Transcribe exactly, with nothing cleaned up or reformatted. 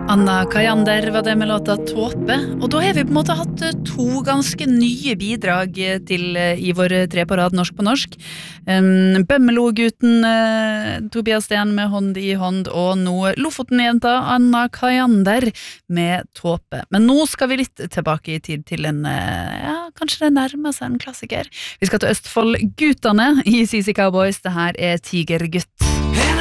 Anna Kajander var det med låta Tåpe, og da har vi på en måte hatt to ganske nye bidrag til i vår tre på rad norsk på norsk. Um, Bømmelo-gutten uh, Tobias Sten med Hånd i hånd, og nå Lofoten-jenta Anna Kajander med Tåpe. Men nå skal vi litt tilbake i tid til en, uh, ja, kanskje det nærmer seg en klassiker. Vi skal til Østfold-guttene i C C Cowboys, det her er Tigergutt.